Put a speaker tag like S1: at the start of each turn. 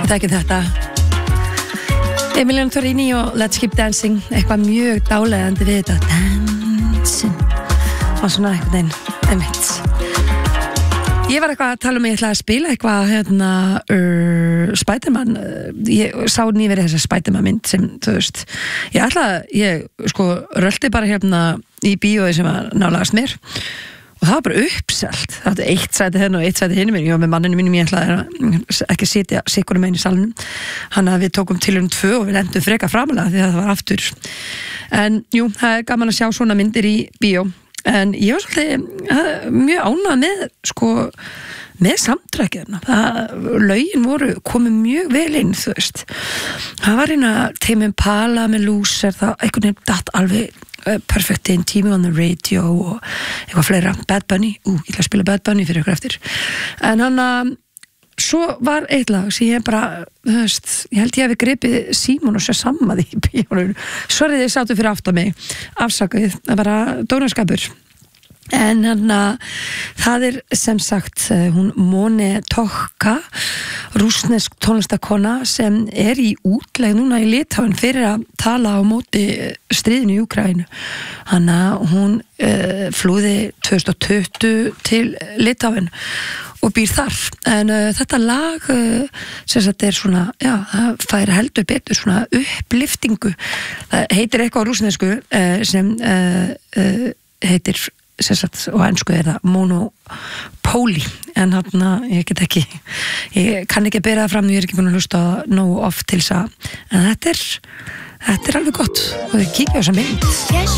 S1: Þekkið þetta Emiliano Torrini og Let's Keep Dancing eitthvað mjög dáleiðandi við þetta dancing og svona einhvern veginn Ég var eitthvað að tala ég ætlaði að spila eitthvað Spiderman ég sá nýverið þessa Spiderman mynd sem, þú veist ég rölti bara í bíói sem var nálægast mér og það var bara uppselt það var eitt sæti hérna og eitt sæti hinum ég var með manninu mínum, ég ætlaði ekki að sitja sikkurum einn í salnum hann að við tókum til 2 og við lendum freka framalega því að það var aftur en jú, það gaman að sjá svona myndir í bíó en ég var svolítið mjög ánægð með samtrækjuna lögin voru komið mjög vel inn þú veist það var Tame Impala með Loser það einhvern veginn datt alveg perfect in Team on the Radio og eitthvað fleira Bad Bunny, ég ætla að spila Bad Bunny fyrir ykkur eftir en hann svo var eitt lag sem ég bara þú veist, ég held ég hefði gripið Símon og sér sammaði í bíónu sorry þið sátu fyrir aftan mig afsakaðið, það bara dónaskapur en það sem sagt hún Mone Tokka rússnesk tónlistakona sem í útlegð núna í Litáen fyrir að tala á móti stríðinu í Úkraínu hún flúði 2020 til Litáen og býr þar en þetta lag sem sagt svona það fær heldur betur svona uppliftingu það heitir eitthvað á rússnesku sem heitir sem sagt og ensku það Monopoly en ég kann ekki að bera það fram ég ekki búin að hlusta nógu oft til þess að en þetta er alveg gott og þið kíkja á þessa mynd